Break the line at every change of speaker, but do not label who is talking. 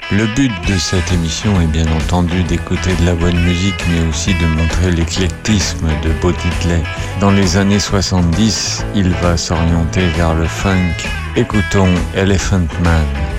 Le but de cette émission est bien entendu d'écouter de la bonne musique, mais aussi de montrer l'éclectisme de Bo Diddley. Dans les années 70, il va s'orienter vers le funk. Écoutons Elephant Man.